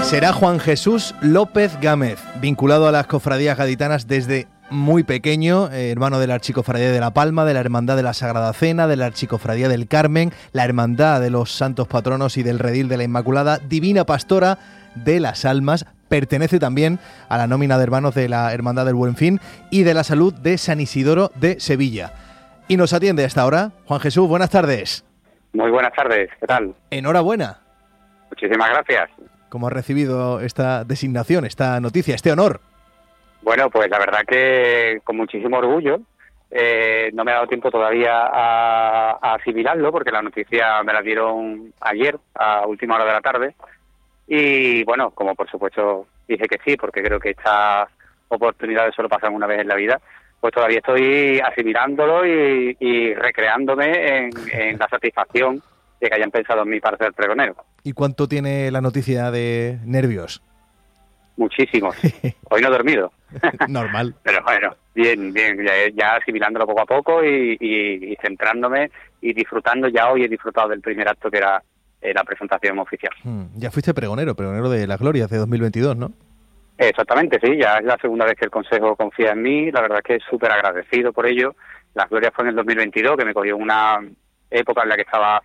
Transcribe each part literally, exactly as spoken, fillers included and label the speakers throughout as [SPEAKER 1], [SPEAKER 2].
[SPEAKER 1] Será Juan Jesús López Gámez, vinculado a las cofradías gaditanas desde muy pequeño, eh, hermano de la Archicofradía de La Palma, de la Hermandad de la Sagrada Cena, de la Archicofradía del Carmen, la Hermandad de los Santos Patronos y del Redil de la Inmaculada, Divina Pastora de las Almas. Pertenece también a la nómina de hermanos de la Hermandad del Buen Fin y de la Salud de San Isidoro de Sevilla. Y nos atiende hasta ahora Juan Jesús, buenas tardes.
[SPEAKER 2] Muy buenas tardes, ¿qué tal?
[SPEAKER 1] Enhorabuena.
[SPEAKER 2] Muchísimas gracias.
[SPEAKER 1] ¿Cómo has recibido esta designación, esta noticia, este honor?
[SPEAKER 2] Bueno, pues la verdad que con muchísimo orgullo. Eh, no me ha dado tiempo todavía a, a asimilarlo porque la noticia me la dieron ayer a última hora de la tarde. Y bueno, como por supuesto dije que sí, porque creo que estas oportunidades solo pasan una vez en la vida, pues todavía estoy asimilándolo y, y recreándome en, en la satisfacción de que hayan pensado en mí para ser pregonero.
[SPEAKER 1] ¿Y cuánto tiene la noticia de nervios?
[SPEAKER 2] Muchísimos. Hoy no he dormido.
[SPEAKER 1] Normal.
[SPEAKER 2] Pero bueno, bien, bien, ya, ya asimilándolo poco a poco y, y, y centrándome y disfrutando. Ya hoy he disfrutado del primer acto que era eh, la presentación oficial.
[SPEAKER 1] Hmm, ya fuiste pregonero, pregonero de las glorias de dos mil veintidós, ¿no?
[SPEAKER 2] Exactamente, sí, ya es la segunda vez que el Consejo confía en mí, la verdad es que súper agradecido por ello. Las glorias fue en el dos mil veintidós, que me cogió una época en la que estaba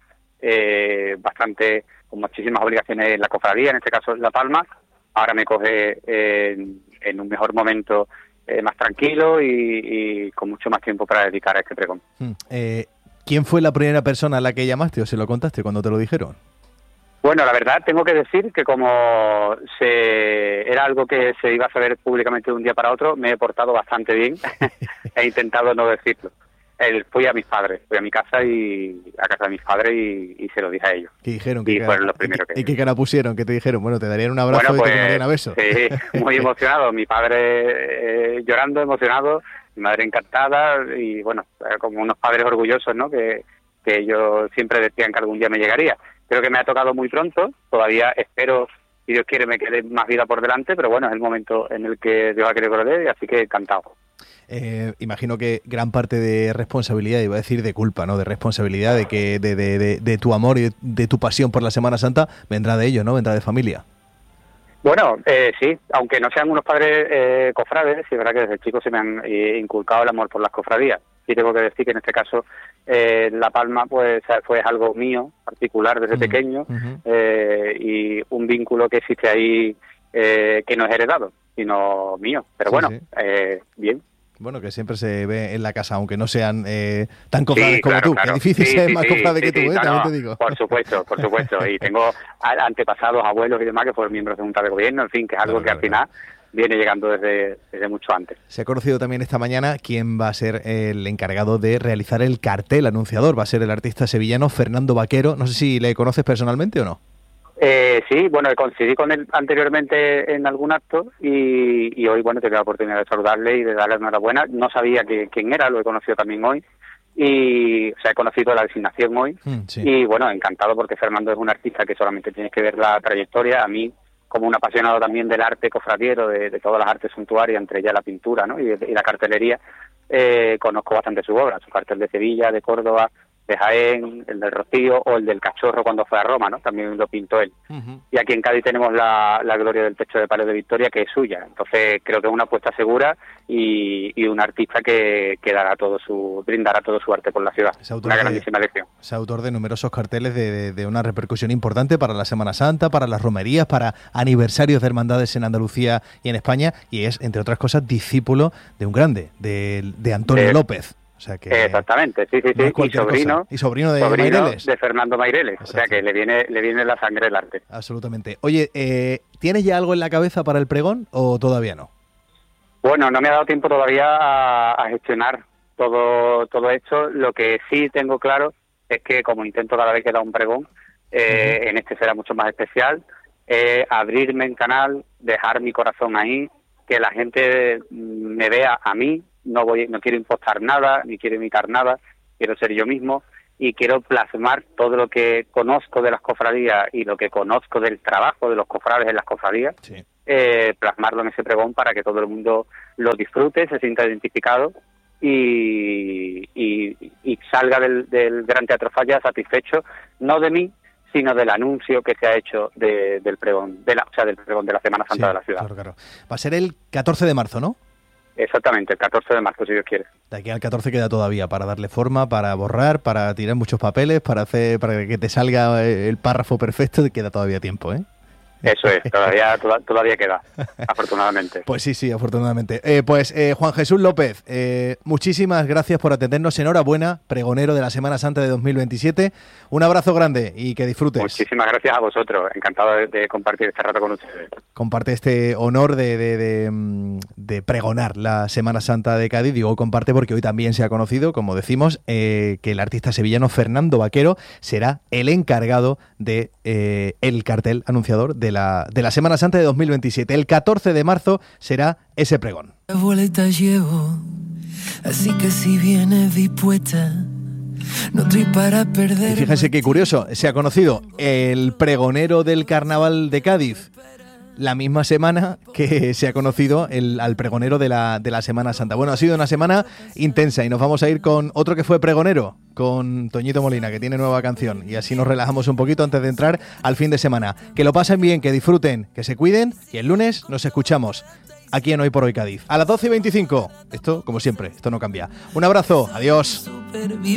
[SPEAKER 2] eh, bastante, con muchísimas obligaciones en la cofradía, en este caso en La Palma. Ahora me coge eh, en, en un mejor momento eh, más tranquilo y, y con mucho más tiempo para dedicar a este pregón.
[SPEAKER 1] Hmm, eh, ¿Quién fue la primera persona a la que llamaste o se lo contaste cuando te lo dijeron?
[SPEAKER 2] Bueno, la verdad tengo que decir que como se era algo que se iba a saber públicamente de un día para otro, me he portado bastante bien. He intentado no decirlo. El, fui a mis padres, fui a mi casa y a casa de mis padres y, y se lo dije a ellos.
[SPEAKER 1] ¿Qué dijeron?
[SPEAKER 2] Y
[SPEAKER 1] ¿Qué
[SPEAKER 2] fueron
[SPEAKER 1] cara,
[SPEAKER 2] los primeros
[SPEAKER 1] ¿y,
[SPEAKER 2] que...
[SPEAKER 1] ¿Y qué cara pusieron? ¿Qué te dijeron? Bueno, te darían un abrazo
[SPEAKER 2] bueno, pues,
[SPEAKER 1] y te darían a beso.
[SPEAKER 2] Sí, muy emocionado. Mi padre eh, llorando, emocionado, mi madre encantada y bueno, como unos padres orgullosos, ¿no? Que, que ellos siempre decían que algún día me llegaría. Creo que me ha tocado muy pronto, todavía espero, si Dios quiere, me quede más vida por delante, pero bueno, es el momento en el que Dios ha querido que lo dé, así que encantado.
[SPEAKER 1] Eh, imagino que gran parte de responsabilidad, iba a decir de culpa, ¿no? De responsabilidad, de que de, de, de, de tu amor y de, de tu pasión por la Semana Santa, vendrá de ello, ¿no? Vendrá de familia.
[SPEAKER 2] Bueno, eh, sí, aunque no sean unos padres eh, cofrades, sí es verdad que desde chico se me han eh, inculcado el amor por las cofradías. Sí tengo que decir que en este caso eh, La Palma pues fue algo mío, particular desde uh-huh, pequeño, uh-huh. Eh, y un vínculo que existe ahí eh, que no es heredado, sino mío. Pero sí, bueno, sí. Eh, bien.
[SPEAKER 1] Bueno, que siempre se ve en la casa, aunque no sean eh, tan cofrades sí, como
[SPEAKER 2] claro,
[SPEAKER 1] tú.
[SPEAKER 2] Claro.
[SPEAKER 1] Qué difícil
[SPEAKER 2] sí,
[SPEAKER 1] ser
[SPEAKER 2] sí,
[SPEAKER 1] más
[SPEAKER 2] sí,
[SPEAKER 1] cofrade
[SPEAKER 2] sí,
[SPEAKER 1] que tú,
[SPEAKER 2] sí,
[SPEAKER 1] ¿eh?
[SPEAKER 2] No,
[SPEAKER 1] También
[SPEAKER 2] no,
[SPEAKER 1] te digo.
[SPEAKER 2] Por supuesto, por supuesto. Y tengo antepasados, abuelos y demás que fueron miembros de Junta de Gobierno, en fin, que es algo claro, que al final claro. viene llegando desde, desde mucho antes.
[SPEAKER 1] Se ha conocido también esta mañana quién va a ser el encargado de realizar el cartel anunciador. Va a ser el artista sevillano Fernando Vaquero. No sé si le conoces personalmente o no.
[SPEAKER 2] Eh, sí, bueno, coincidí con él anteriormente en algún acto y, y hoy, bueno, tengo la oportunidad de saludarle y de darle enhorabuena. No sabía que, quién era, lo he conocido también hoy y, o sea, he conocido la designación hoy mm, sí. y, bueno, encantado porque Fernando es un artista que solamente tienes que ver la trayectoria. A mí, como un apasionado también del arte cofradiero, de, de todas las artes suntuarias, entre ellas la pintura, ¿no? y, y la cartelería, eh, conozco bastante su obra, su cartel de Sevilla, de Córdoba, de Jaén, el del Rocío o el del Cachorro cuando fue a Roma, ¿no? También lo pintó él. Uh-huh. Y aquí en Cádiz tenemos la, la gloria del techo de palos de Victoria, que es suya. Entonces creo que es una apuesta segura y, y un artista que, que dará todo su, brindará todo su arte por la ciudad. Una
[SPEAKER 1] de,
[SPEAKER 2] grandísima lección.
[SPEAKER 1] Es autor de numerosos carteles de, de, de una repercusión importante para la Semana Santa, para las romerías, para aniversarios de hermandades en Andalucía y en España, y es, entre otras cosas, discípulo de un grande, de, de Antonio de, López. O sea que
[SPEAKER 2] exactamente, sí, sí, sí.
[SPEAKER 1] No
[SPEAKER 2] y sobrino,
[SPEAKER 1] y sobrino de
[SPEAKER 2] sobrino
[SPEAKER 1] Maireles.
[SPEAKER 2] de Fernando Maireles. Exacto. O sea que le viene, le viene la sangre el arte.
[SPEAKER 1] Absolutamente. Oye, eh, ¿tienes ya algo en la cabeza para el pregón o todavía no?
[SPEAKER 2] Bueno, no me ha dado tiempo todavía a, a gestionar todo, todo esto. Lo que sí tengo claro es que como intento cada vez que da un pregón, eh, uh-huh. en este será mucho más especial, eh, abrirme en canal, dejar mi corazón ahí, que la gente me vea a mí. No voy, no quiero impostar nada, ni quiero imitar nada, quiero ser yo mismo y quiero plasmar todo lo que conozco de las cofradías y lo que conozco del trabajo de los cofrades en las cofradías, sí. eh, plasmarlo en ese pregón para que todo el mundo lo disfrute, se sienta identificado y, y, y salga del, del Gran Teatro Falla satisfecho, no de mí, sino del anuncio que se ha hecho de, del pregón, de la, o sea, del pregón de la Semana Santa
[SPEAKER 1] sí,
[SPEAKER 2] de la ciudad.
[SPEAKER 1] Claro, claro. Va a ser el catorce de marzo, ¿no?
[SPEAKER 2] Exactamente, el catorce de marzo, si Dios quiere.
[SPEAKER 1] De aquí al catorce queda todavía para darle forma, para borrar, para tirar muchos papeles, para hacer, para que te salga el párrafo perfecto, queda todavía tiempo, ¿eh?
[SPEAKER 2] Eso es, todavía todavía queda, afortunadamente.
[SPEAKER 1] Pues sí, sí, afortunadamente. Eh, pues eh, Juan Jesús López, eh, muchísimas gracias por atendernos. Enhorabuena, pregonero de la Semana Santa de dos mil veintisiete. Un abrazo grande y que disfrutes.
[SPEAKER 2] Muchísimas gracias a vosotros. Encantado de, de compartir este rato con ustedes.
[SPEAKER 1] Comparte este honor de, de, de, de pregonar la Semana Santa de Cádiz. Digo comparte porque hoy también se ha conocido, como decimos, eh, que el artista sevillano Fernando Vaquero será el encargado de eh, el cartel anunciador de la, de la Semana Santa de dos mil veintisiete. El catorce de marzo será ese pregón.
[SPEAKER 3] La boleta llevo, así que si vienes dispuesta, no estoy para perder.
[SPEAKER 1] Y fíjense qué curioso, se ha conocido el pregonero del Carnaval de Cádiz la misma semana que se ha conocido el, al pregonero de la, de la Semana Santa. Bueno, ha sido una semana intensa y nos vamos a ir con otro que fue pregonero, con Toñito Molina, que tiene nueva canción, y así nos relajamos un poquito antes de entrar al fin de semana. Que lo pasen bien, que disfruten, que se cuiden, y el lunes nos escuchamos aquí en Hoy por Hoy Cádiz. A las doce y veinticinco. Esto, como siempre, esto no cambia. Un abrazo, adiós.